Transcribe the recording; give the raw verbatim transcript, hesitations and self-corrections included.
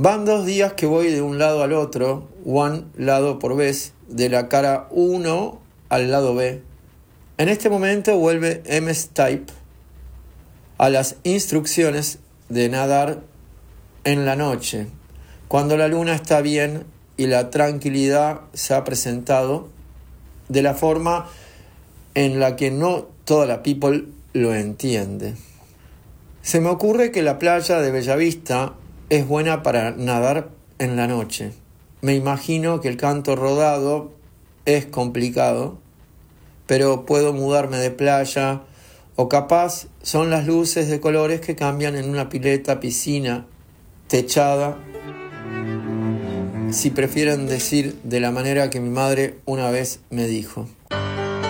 Van dos días que voy de un lado al otro, one lado por vez, de la cara uno al lado B. En este momento vuelve M-Stipe a las instrucciones de nadar en la noche, cuando la luna está bien y la tranquilidad se ha presentado de la forma en la que no toda la people lo entiende. Se me ocurre que la playa de Bellavista es buena para nadar en la noche. Me imagino que el canto rodado es complicado, pero puedo mudarme de playa, o capaz son las luces de colores que cambian en una pileta, piscina, techada, si prefieren decir de la manera que mi madre una vez me dijo.